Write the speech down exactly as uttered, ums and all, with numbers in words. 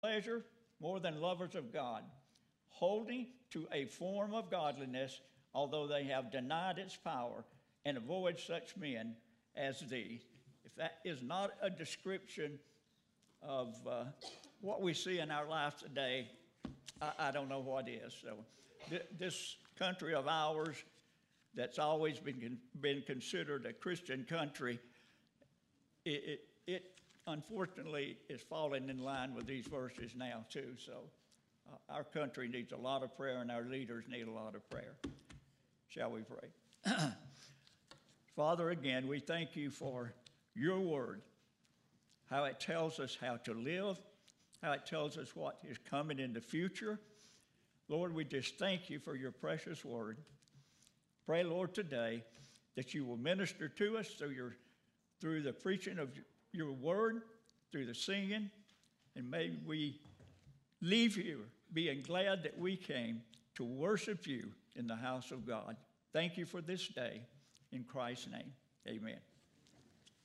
pleasure more than lovers of God, holding to a form of godliness, although they have denied its power, and avoid such men as these. If that is not a description of uh, what we see in our life today, I, I don't know what is. So th- this country of ours that's always been, been considered a Christian country, it, it, it unfortunately is falling in line with these verses now too. So uh, our country needs a lot of prayer, and our leaders need a lot of prayer. Shall we pray? Father, again, we thank you for your word, how it tells us how to live, how it tells us what is coming in the future. Lord, we just thank you for your precious word. Pray, Lord, today that you will minister to us through your through the preaching of your word, through the singing, and may we leave here being glad that we came to worship you in the house of God. Thank you for this day. In Christ's name, amen.